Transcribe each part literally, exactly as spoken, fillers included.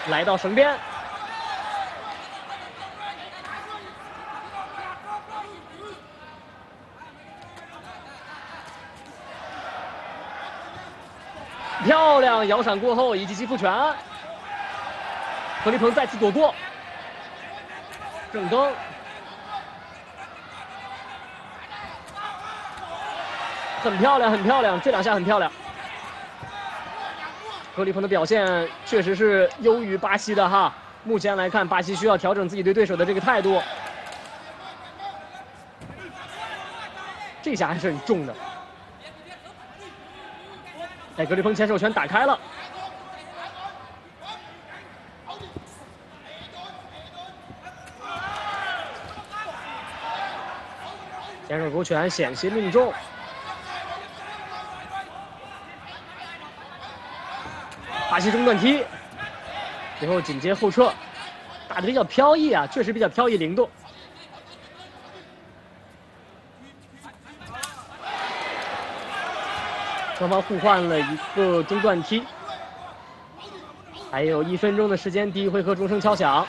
来到绳边。 漂亮摇闪过后，以及击复拳，何立鹏再次躲过，正蹬，很漂亮，很漂亮，这两下很漂亮。何立鹏的表现确实是优于巴西的哈。目前来看，巴西需要调整自己对对手的这个态度。这下还是很重的。 哎，格里鹏前手拳打开了，前手勾拳险些命中，巴西中段踢，最后紧接后撤，打得比较飘逸啊，确实比较飘逸灵动。 双方互换了一个中段踢，还有一分钟的时间，第一回合钟声敲响。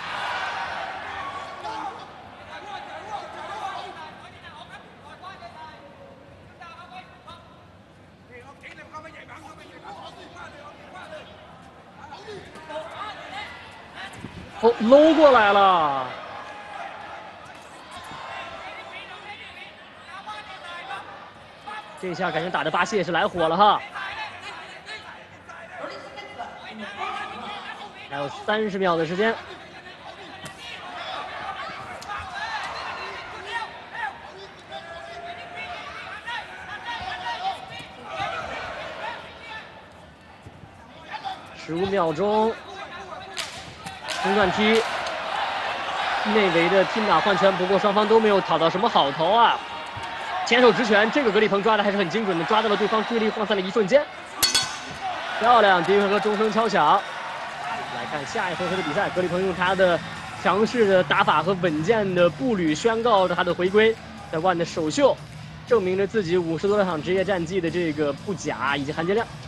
哦，搂过来了。 这一下感觉打的巴西也是来火了哈，还有三十秒的时间。十五秒钟，中段踢，内围的踢打换拳，不过双方都没有讨到什么好头啊。 前手直拳，这个格里鹏抓的还是很精准的，抓到了对方注意力涣散的一瞬间。漂亮，第一回合钟声敲响。来看下一回合的比赛，格里鹏用他的强势的打法和稳健的步履宣告着他的回归，在万的首秀，证明着自己五十多场职业战绩的这个不假以及含金量。